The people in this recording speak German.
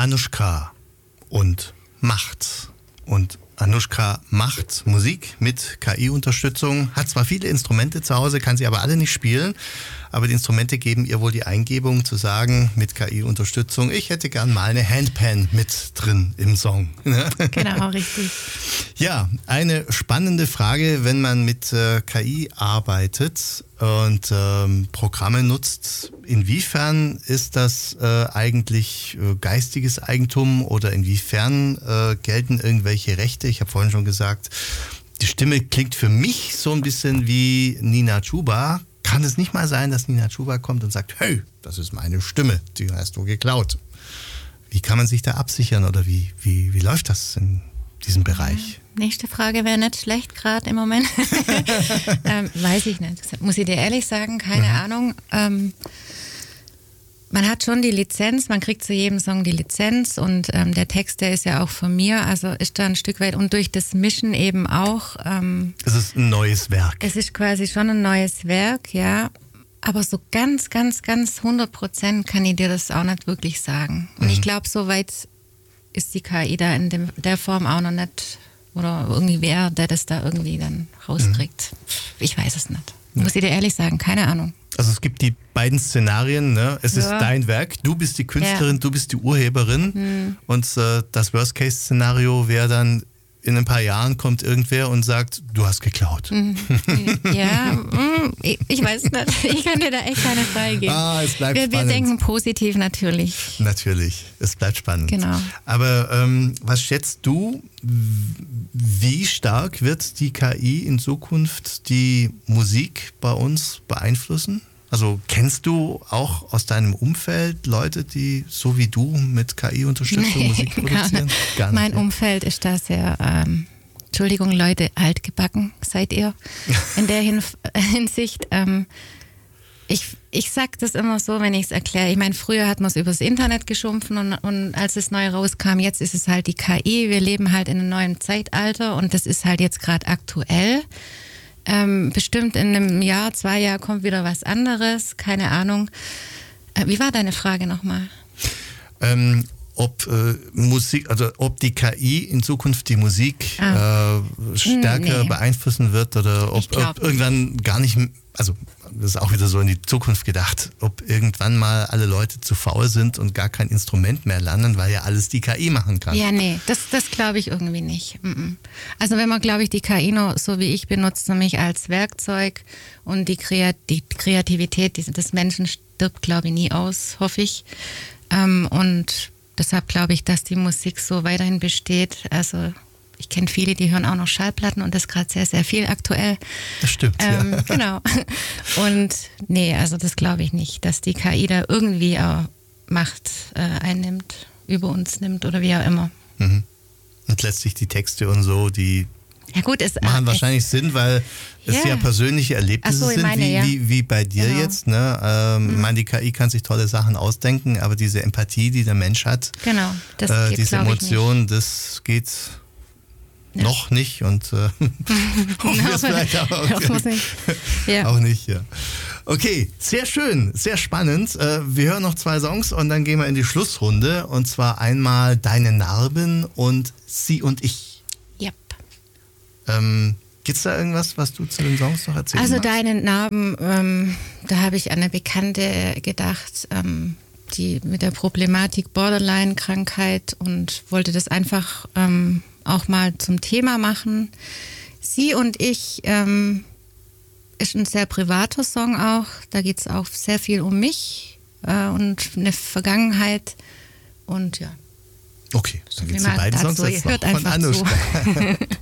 Anushka und Macht. Und Anushka macht Musik mit KI-Unterstützung, hat zwar viele Instrumente zu Hause, kann sie aber alle nicht spielen, aber die Instrumente geben ihr wohl die Eingebung zu sagen, mit KI-Unterstützung, ich hätte gern mal eine Handpan mit drin im Song. Genau, richtig. Ja, eine spannende Frage, wenn man mit KI arbeitet und Programme nutzt. Inwiefern ist das eigentlich geistiges Eigentum oder inwiefern gelten irgendwelche Rechte? Ich habe vorhin schon gesagt, die Stimme klingt für mich so ein bisschen wie Nina Chuba. Kann es nicht mal sein, dass Nina Chuba kommt und sagt, hey, das ist meine Stimme, die hast du geklaut? Wie kann man sich da absichern oder wie läuft das in diesem Bereich? Nächste Frage wäre nicht schlecht gerade im Moment. Weiß ich nicht. Muss ich dir ehrlich sagen, keine Ahnung. Man hat schon die Lizenz, man kriegt zu jedem Song die Lizenz und der Text, der ist ja auch von mir, also ist da ein Stück weit und durch das Mischen eben auch. Es ist ein neues Werk. Es ist quasi schon ein neues Werk, ja. Aber so ganz 100% kann ich dir das auch nicht wirklich sagen. Und ich glaube, so weit ist die KI da in der Form auch noch nicht, oder irgendwie wer, der das da irgendwie dann rauskriegt. Ich weiß es nicht. Muss ich dir ehrlich sagen, keine Ahnung. Also es gibt die beiden Szenarien, ne? Es ist dein Werk, du bist die Künstlerin, du bist die Urheberin und das Worst-Case-Szenario wäre dann, in ein paar Jahren kommt irgendwer und sagt, du hast geklaut. Ja, ich weiß nicht. Ich kann dir da echt keine Frage geben. Es bleibt spannend. Wir denken positiv natürlich. Natürlich, es bleibt spannend. Genau. Aber was schätzt du, wie stark wird die KI in Zukunft die Musik bei uns beeinflussen? Also kennst du auch aus deinem Umfeld Leute, die so wie du mit KI-Unterstützung Musik produzieren? Gar nicht. Mein Umfeld ist da sehr, Entschuldigung Leute, altgebacken seid ihr in der Hinsicht. Ich sag das immer so, wenn ich es erkläre. Ich meine, früher hat man es übers Internet geschumpfen und als es neu rauskam, jetzt ist es halt die KI. Wir leben halt in einem neuen Zeitalter und das ist halt jetzt gerade aktuell. Bestimmt in einem Jahr, 2 Jahren kommt wieder was anderes, keine Ahnung. Wie war deine Frage nochmal? Ob Musik, also ob die KI in Zukunft die Musik stärker beeinflussen wird oder ob irgendwann gar nicht, also das ist auch wieder so in die Zukunft gedacht, ob irgendwann mal alle Leute zu faul sind und gar kein Instrument mehr lernen, weil ja alles die KI machen kann. Ja, nee, das glaube ich irgendwie nicht. Also wenn man, glaube ich, die KI noch so wie ich benutzt, nämlich als Werkzeug und die Kreativität des Menschen stirbt, glaube ich, nie aus, hoffe ich. Und deshalb glaube ich, dass die Musik so weiterhin besteht. Also ich kenne viele, die hören auch noch Schallplatten und das gerade sehr, sehr viel aktuell. Das stimmt, ja. Genau. Und nee, also das glaube ich nicht, dass die KI da irgendwie auch Macht einnimmt, über uns nimmt oder wie auch immer. Und letztlich die Texte und so, die machen wahrscheinlich Sinn, weil es ja persönliche Erlebnisse sind, wie bei dir jetzt. Ne? Ich meine, die KI kann sich tolle Sachen ausdenken, aber diese Empathie, die der Mensch hat, das geht, diese Emotion, das geht noch nicht und hoffen wir es vielleicht auch nicht. Ja. Okay, sehr schön, sehr spannend. Wir hören noch 2 Songs und dann gehen wir in die Schlussrunde und zwar einmal Deine Narben und Sie und ich. Yep. Gibt es da irgendwas, was du zu den Songs noch erzählen Also magst? Deine Narben, da habe ich an eine Bekannte gedacht, die mit der Problematik Borderline-Krankheit und wollte das einfach auch mal zum Thema machen. Sie und ich ist ein sehr privater Song auch. Da geht es auch sehr viel um mich und eine Vergangenheit und ja. Okay, dann gibt es die beiden Songs jetzt noch von Anushka.